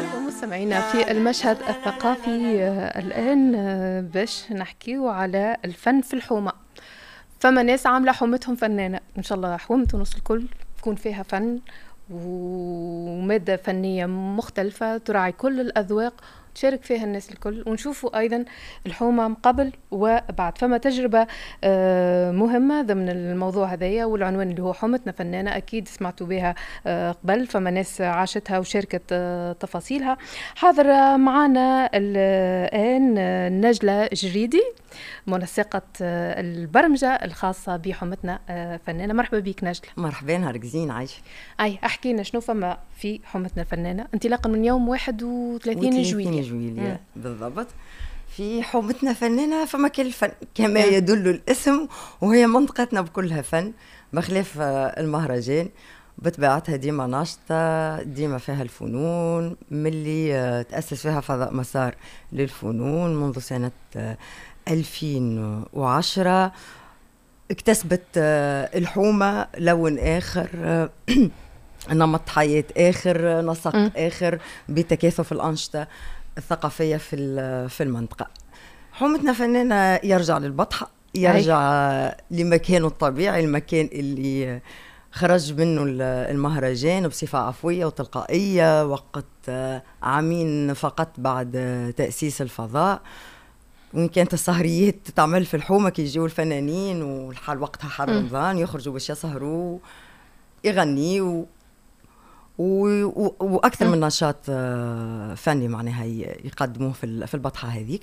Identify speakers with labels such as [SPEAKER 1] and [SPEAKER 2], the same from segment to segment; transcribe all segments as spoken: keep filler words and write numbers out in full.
[SPEAKER 1] مستمعينا في المشهد الثقافي الآن باش نحكيو على الفن في الحومة. فما ناس عاملة حومتهم فنانة، إن شاء الله حومة تونس الكل تكون فيها فن ومادة فنية مختلفة تراعي كل الأذواق تشارك فيها الناس الكل. ونشوفوا أيضا الحومة قبل وبعد، فما تجربة مهمة ضمن الموضوع هذايا، والعنوان اللي هو حومتنا فنانة أكيد سمعتوا بها قبل، فما ناس عاشتها وشاركت تفاصيلها. حاضر معنا الآن نجلة جريدي منسقة البرمجة الخاصة بحومتنا فنانة. مرحبا بك نجلة.
[SPEAKER 2] مرحبا، نهارك زين عايشة.
[SPEAKER 1] أي احكينا شنو فما في حومتنا الفنانة انطلاقا من يوم واحد وثلاثين جويلية
[SPEAKER 2] جويلية بالضبط. في حومتنا فنانة فما كل فن كما يدل الاسم، وهي منطقتنا بكلها فن بخلاف المهرجان. بطبيعتها ديما ناشطة، ديما فيها الفنون، ملي تأسس فيها فضاء مسار للفنون منذ سنة ألفين وعشرة. اكتسبت الحومة لون آخر، نمط حياة آخر، نسق م. آخر بتكاثف الأنشطة الثقافية في في المنطقة. حومتنا فنانة يرجع للبطحة، يرجع أي. لمكانه الطبيعي، المكان اللي خرج منه المهرجان بصفة عفوية وتلقائية وقت عامين فقط بعد تأسيس الفضاء. وإن كانت السهريات تعمل في الحومة كي يجيوا الفنانين والحال وقتها حر رمضان يخرجوا باش يسهروا يغنيوا و... و... واكثر من نشاط فني معناها يقدموه في في البطحه هذيك.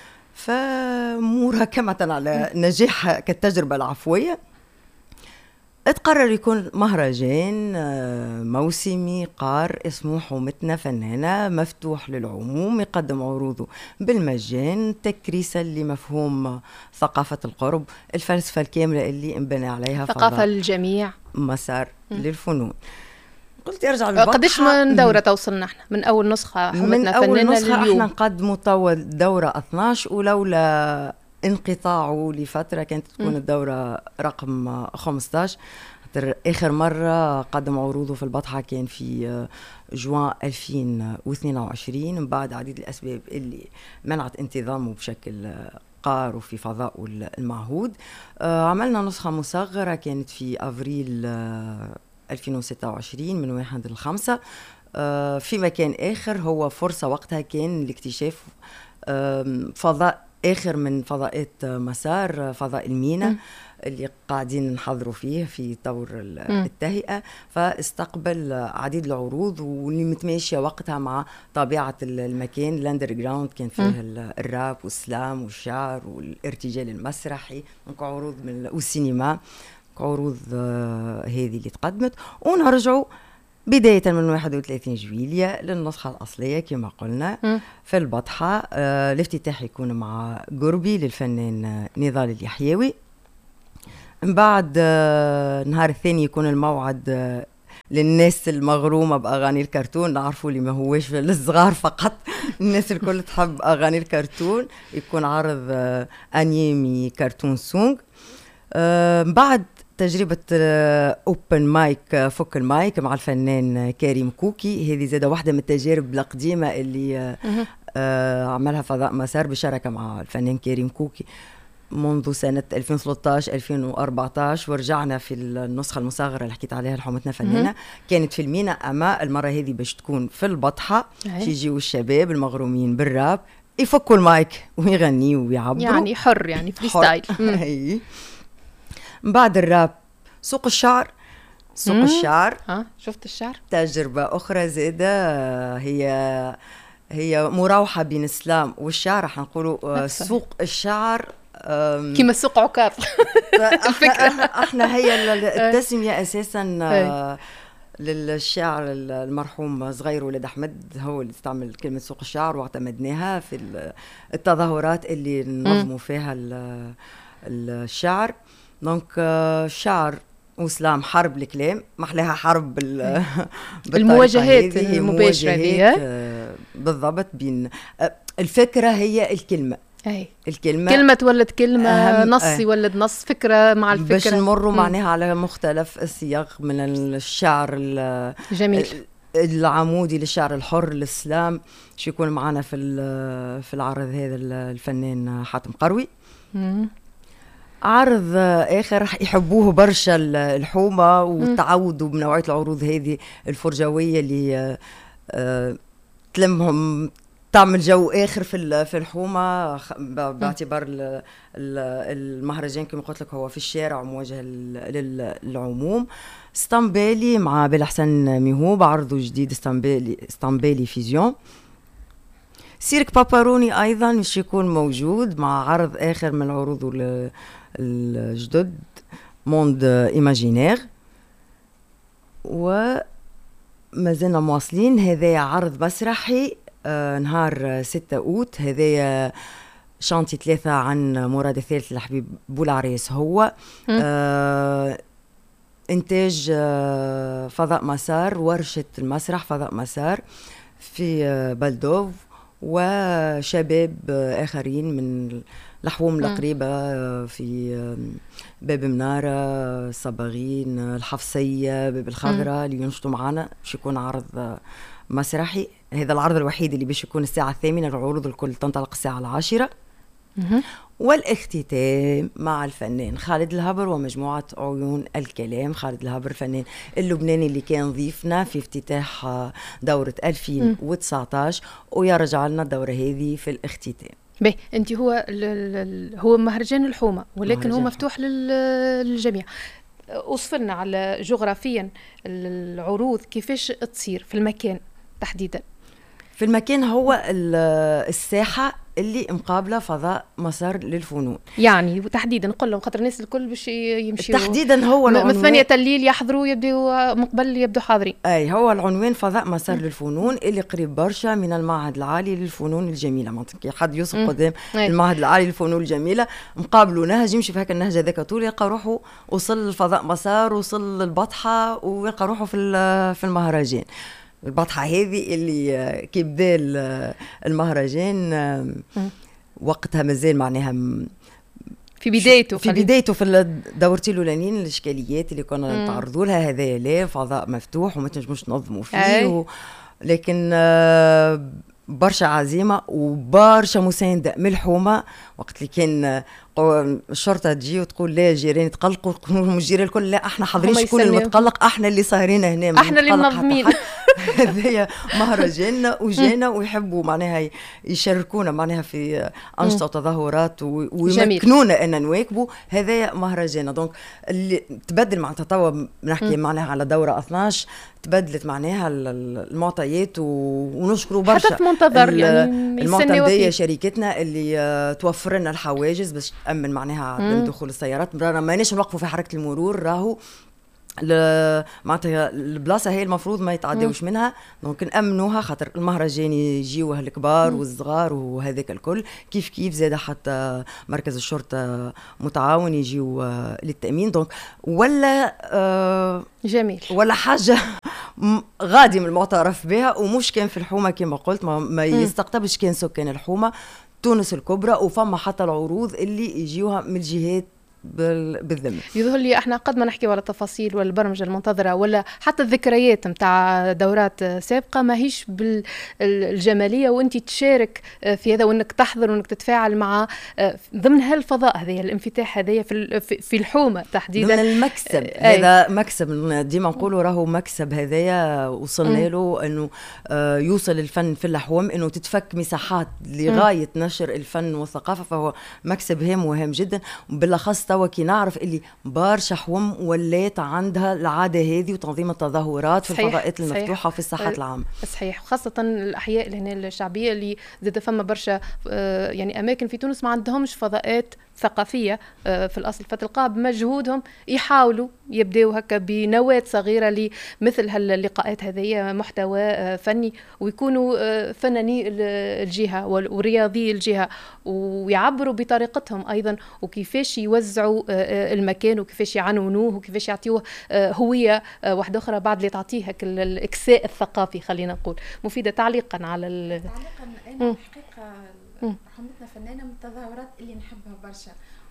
[SPEAKER 2] فمركمه على نجاح كالتجربه العفويه اتقرر يكون مهرجان موسمي قار اسمه حومتنا فنانة، مفتوح للعموم، يقدم عروضه بالمجان تكريسا لمفهوم ثقافة القرب، الفلسفة الكاملة اللي انبنى عليها
[SPEAKER 1] ثقافة الجميع
[SPEAKER 2] مسار م. للفنون. قلت ارجع للبطحة.
[SPEAKER 1] قديش من دورة توصلنا احنا من اول نسخة حومتنا فنانة
[SPEAKER 2] من أول نسخة
[SPEAKER 1] لليوم؟
[SPEAKER 2] احنا نقدموا توا دورة اثناش، ولولا انقطاعه لفترة كانت تكون م. الدورة رقم خمسطاش. آخر مرة قدم عروضه في البطحة كان في جوان ألفين واثنين وعشرين، من بعد عديد الأسباب اللي منعت انتظامه بشكل قار وفي فضاء المعهود. عملنا نسخة مصغرة كانت في أفريل ألفين وستة وعشرين من واحد لخمسة في مكان آخر. هو فرصة وقتها كان لاكتشاف فضاء آخر من فضاءات مسار، فضاء المينا م. اللي قاعدين نحضروا فيه في طور التهيئة. فاستقبل عديد العروض واللي متماشية وقتها مع طبيعة المكان. الاندرجراوند كان فيه م. الراب والسلام والشعر والارتجال المسرحي عروض من والسينما عروض هذه اللي تقدمت. ونرجعوا بداية من واحد وثلاثين جويلية للنسخة الأصلية كما قلنا م. في البطحة. آه الافتتاح يكون مع قربي للفنان نضال اليحيوي. من بعد آه نهار الثاني يكون الموعد آه للناس المغرومة بأغاني الكرتون. نعرفوا اللي ما هوش للصغار فقط، الناس الكل تحب أغاني الكرتون. يكون عرض آه أنيمي كرتون سونج. آه بعد تجربة أوبن مايك فك المايك مع الفنان كريم كوكي. هذه زادة واحدة من التجارب القديمة اللي آه عملها فضاء مسار بشراكة مع الفنان كريم كوكي منذ سنة ألفين وثلاثة عشر ألفين وأربعة عشر. ورجعنا في النسخة المصغرة اللي حكيت عليها الحومتنا فنانة كانت في المينا، أما المرة هذه باش تكون في البطحة. يجيوا الشباب المغرومين بالراب يفكوا المايك ويغنيوا ويعبروا، يعني
[SPEAKER 1] حر يعني فري ستايل.
[SPEAKER 2] بعد الراب سوق الشعر. سوق مم. الشعر
[SPEAKER 1] ها شفت الشعر
[SPEAKER 2] تجربة أخرى زادة، هي هي مراوحة بين الإسلام والشعر. حنقولوا سوق الشعر
[SPEAKER 1] كما سوق عكاظ.
[SPEAKER 2] الفكرة احنا هي التسمية أساسا للشاعر المرحوم صغير ولد أحمد، هو اللي استعمل كلمة سوق الشعر واعتمدناها في التظاهرات اللي ننظموا فيها الشعر. دونك شعر وسلام حرب الكلام محلاها حرب
[SPEAKER 1] المواجهات المباشرة
[SPEAKER 2] بالضبط بين الفكرة هي الكلمة.
[SPEAKER 1] أي. الكلمة كلمة تولد كلمة، نص يولد نص، فكرة مع الفكرة
[SPEAKER 2] باش نمروا معناها على مختلف السياق من الشعر
[SPEAKER 1] جميل
[SPEAKER 2] العمودي للشعر الحر الإسلام شو يكون معنا في في العرض هذا الفنان حاتم قروي.
[SPEAKER 1] مم.
[SPEAKER 2] عرض آخر يحبوه برشا الحومة وتعودوا بنوعية العروض هذه الفرجوية اللي آه تلمهم تعمل جو آخر في في الحومة باعتبار المهرجان كما قلت لك هو في الشارع وموجه للعموم. اسطنبالي مع بالحسن ميهوب عرضه جديد اسطنبالي اسطنبالي فيزيون. سيرك باباروني أيضا مش يكون موجود مع عرض آخر من عروضه الجدد موند إيماجينير. وما زلنا مواصلين. هذا عرض مسرحي آه نهار ستة أوت. هذا شانتي ثلاثة عن مراد الثالث الحبيب بولعريس. هو آه إنتاج آه فضاء مسار ورشة المسرح فضاء مسار في آه بلدوف وشباب آه آخرين من الحوم القريبة آه في آه باب منارة الصباغين آه الحفصية باب الخضراء اللي ينشطوا معنا. باش يكون عرض آه مسرحي. هذا العرض الوحيد اللي باش يكون الساعة الثامنة. العروض الكل تنطلق الساعة العاشرة. والاختتام مع الفنان خالد الهبر ومجموعة عيون الكلام. خالد الهبر فنان اللبناني اللي كان ضيفنا في افتتاح دورة ألفين وتسعطاش ويرجع لنا الدورة هذه في الاختتام.
[SPEAKER 1] باهي انت هو هو مهرجان الحومة ولكن مهرجان هو مفتوح للجميع. وصفلنا على جغرافيا العروض كيفاش تصير في المكان تحديدا؟
[SPEAKER 2] في المكان هو الساحة اللي مقابلة فضاء مسار للفنون.
[SPEAKER 1] يعني تحديدا نقول لهم خاطر الناس الكل باش يمشيوا
[SPEAKER 2] تحديدا هو
[SPEAKER 1] من ثمانية الليل يحضروا يبدوا مقبل يبدوا حاضرين.
[SPEAKER 2] اي هو العنوان فضاء مسار م. للفنون اللي قريب برشا من المعهد العالي للفنون الجميلة. منطقي حد يوصل م. قدام أي. المعهد العالي للفنون الجميلة مقابله نهج يمشي في هكا النهج هذاك طول يلقى روحه وصل الفضاء مسار وصل البطحة ويلقى روحه في في المهرجان. البطحة هذه اللي كي بدا المهرجان وقتها مازال معناها
[SPEAKER 1] في بدايته
[SPEAKER 2] في بدايته في الدورتين الاولانيين الاشكاليات اللي كنا نتعرضوا لها. هذا لا فضاء مفتوح وما تنجموش تنظموا فيه و... لكن برشا عزيمة وبرشا مساندة من الحومة. وقت اللي كان الشرطة تجي وتقول لا جيران تقلقوا يقولوا الجيران الكل لا احنا حاضرين شكون المتقلق احنا اللي صايرين هنا
[SPEAKER 1] احنا اللي منظمين.
[SPEAKER 2] هذايا مهرجان وجانا ويحبوا معناها يشاركونا معناها في أنشطة وتظاهرات ويمكنونا أن نواكبوا. هذايا مهرجان دونك اللي تبدل مع تطور نحكي معناها على دورة اثناش تبدلت معناها المعطيات ونشكروا برشا
[SPEAKER 1] حتى في منتظر يعني
[SPEAKER 2] المعتمدية شركتنا اللي توفر لنا الحواجز باش تأمن معناها عدم دخول السيارات. ما ناش نوقفوا في حركة المرور راهو معناتها البلاصه هي المفروض ما يتعداوش منها. دونك نامنوها خاطر المهرجان يجيوه الكبار والصغار وهذاك الكل كيف كيف زاد حتى مركز الشرطه متعاون يجيو للتامين. دونك ولا آه
[SPEAKER 1] جميل
[SPEAKER 2] ولا حاجه غادي من المعترف بها ومش كان في الحومه كما قلت ما, ما يستقطبش كان سكان الحومه تونس الكبرى. وفما حتى العروض اللي يجيوها من الجهات بالذمة.
[SPEAKER 1] يظهر لي احنا قد ما نحكي على التفاصيل والبرمجة المنتظرة ولا حتى الذكريات متاع دورات سابقة ما هيش بالجمالية وانت تشارك في هذا وانك تحضر وانك تتفاعل مع ضمن هالفضاء هذه الانفتاح هذه في في الحومة تحديدا.
[SPEAKER 2] ضمن المكسب هذا مكسب ديما نقولوا راهو مكسب هذايا وصلنا له انه يوصل الفن في الحوم انه تتفك مساحات لغاية نشر الفن والثقافة. فهو مكسب هام وهام جدا. بالاخص توا كي نعرف اللي برشا حوم ولات عندها العاده هذه وتنظيم التظاهرات في الفضاءات المفتوحه وفي الساحات العامه.
[SPEAKER 1] صحيح خاصه الاحياء اللي هنا الشعبيه اللي زاد فما برشا يعني اماكن في تونس ما عندهمش فضاءات ثقافيه في الاصل فتلقى بمجهودهم يحاولوا يبداو هكا بنواه صغيره لمثل هاللقاءات هذه محتوى فني ويكونوا فناني الجهه ورياضي الجهه ويعبروا بطريقتهم ايضا وكيفاش يوزعوا المكان وكيفاش يعنونوه وكيفاش يعطيوه هويه واحده اخرى بعد اللي تعطيه هك الاكساء الثقافي. خلينا نقول مفيده تعليقا على
[SPEAKER 3] تعليقا انا حقيقه حمتنا فنانه من التظاهرات اللي نحبها برشا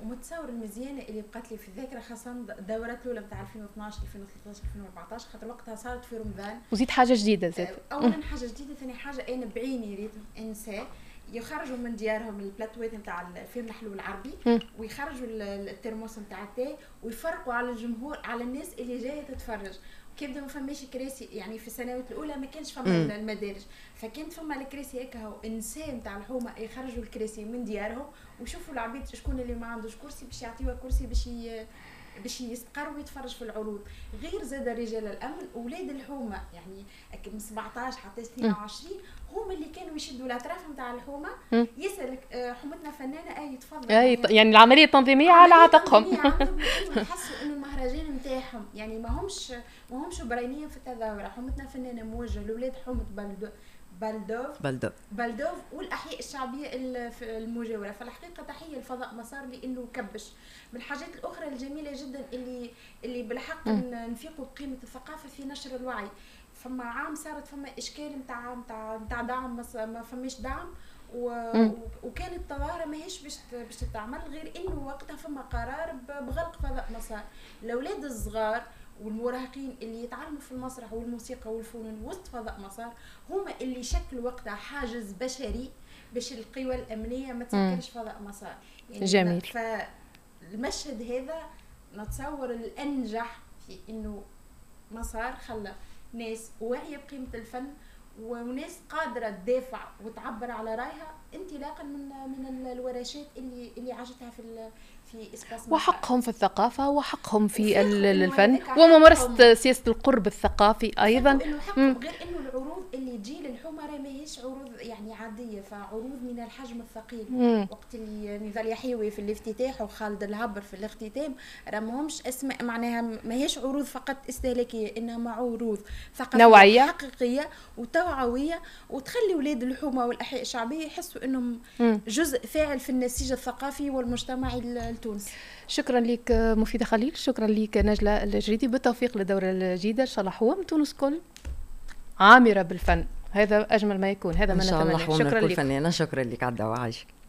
[SPEAKER 3] ومتصور المزيانه اللي بقات لي في الذاكره خاصه الدورات الاولى نتاع ألفين واثناش ألفين وثلاثطاش ألفين وأربعطاش، خاطر وقتها صارت في رمضان.
[SPEAKER 1] وزيد حاجه جديده زاد.
[SPEAKER 3] اولا حاجه جديده، ثاني حاجه انا بعيني ريت انسان يخرجوا من ديارهم البلاتوات نتاع الفيلم الحلو العربي
[SPEAKER 1] م.
[SPEAKER 3] ويخرجوا الترموس نتاع التاي ويفرقوا على الجمهور، على الناس اللي جايه تتفرج. كيبدا ما فماش كراسي، يعني في السنوات الاولى ما كانش فما المدارج، فكانت فما الكراسي هكا هو انسان نتاع الحومه يخرجوا الكراسي من ديارهم ويشوفوا العبيد شكون اللي ما عندوش كرسي باش يعطيوه كرسي باش ي... باش يستقر ويتفرج في العروض. غير زاد رجال الامن اولاد الحومه، يعني من سبعطاش حتى اثنين وعشرين هما اللي كانوا يشدوا الاطراف نتاع الحومه. يسالك حومتنا فنانه اي تفضل،
[SPEAKER 1] اي يعني العمليه التنظيميه على عاتقهم.
[SPEAKER 3] يحسوا انه المهرجان نتاعهم يعني ما همش ما همش براينين في التظاهره. حومتنا فنانه موجه لاولاد حومه بلدو بلدوف
[SPEAKER 2] بلدوف
[SPEAKER 3] بلدوف والاحياء الشعبيه المجاوره. فالحقيقه تحيه لفضاء مسار لانه كبش. من الحاجات الاخرى الجميله جدا اللي اللي بالحق نفيقوا بقيمه الثقافه في نشر الوعي. فما عام صارت فما اشكال نتاع نتاع نتاع دعم، ما فماش دعم و... وكانت التظاهره ماهيش باش باش تتعمل، غير انه وقتها فما قرار بغلق فضاء مسار. الاولاد الصغار والمراهقين اللي يتعلموا في المسرح والموسيقى والفنون وسط فضاء مسار هما اللي شكلوا وقتها حاجز بشري باش القوى الامنيه ما تسكرش فضاء مسار.
[SPEAKER 1] يعني جميل.
[SPEAKER 3] فالمشهد هذا نتصور الانجح في انه مسار خلى ناس واعيه بقيمه الفن وناس قادره تدافع وتعبر على رايها انطلاقا من من الورشات اللي اللي عاشتها في في اسباس
[SPEAKER 1] وحقهم في الثقافه وحقهم في الفن وممارسه سياسه القرب الثقافي ايضا.
[SPEAKER 3] إنه حقهم غير انه العروض اللي تجي للحومه راه ماهيش عروض يعني عاديه، فعروض من الحجم الثقيل. مم. وقت اللي نضال يحيوي في الافتتاح وخالد الهبر في الاختتام راه ماهمش اسماء، معناها ماهيش عروض فقط استهلاكيه، انما عروض ثقافيه نوعيه حقيقيه وتوعويه وتخلي ولاد الحومه والاحياء الشعبيه يحسوا انهم مم. جزء فاعل في النسيج الثقافي والمجتمعي التونسي.
[SPEAKER 1] شكرا لك مفيدة خليل، شكرا لك نجلة الجريدي، بالتوفيق للدورة الجديدة ان شاء الله حوم تونس كل عامرة بالفن، هذا اجمل ما يكون، هذا ما نتمنى.
[SPEAKER 2] شكرا لك، فنانة، شكرا لك على الدعوة. عايشك.